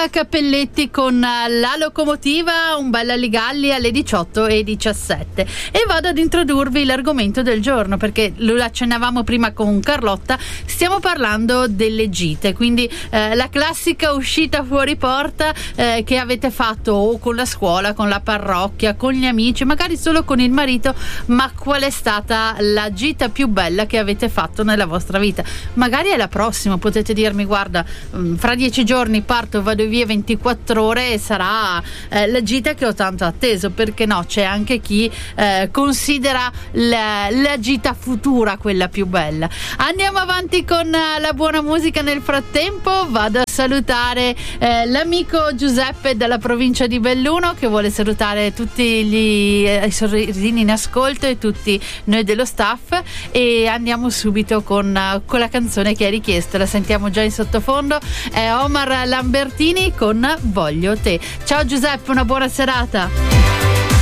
Cappelletti con La Locomotiva, un bel Alligalli alle 18:17, e vado ad introdurvi l'argomento del giorno, perché lo accennavamo prima con Carlotta. Stiamo parlando delle gite, quindi la classica uscita fuori porta che avete fatto o con la scuola, con la parrocchia, con gli amici, magari solo con il marito. Ma qual è stata la gita più bella che avete fatto nella vostra vita? Magari è la prossima, potete dirmi: guarda, fra 10 giorni parto, vado via 24 ore e sarà la gita che ho tanto atteso. Perché no? C'è anche chi considera la gita futura quella più bella. Andiamo avanti con la buona musica. Nel frattempo vado a salutare l'amico Giuseppe dalla provincia di Belluno, che vuole salutare tutti i sorrisini in ascolto e tutti noi dello staff, e andiamo subito con la canzone che hai richiesto. La sentiamo già in sottofondo, è Omar Lambertini con Voglio te. Ciao Giuseppe, una buona serata.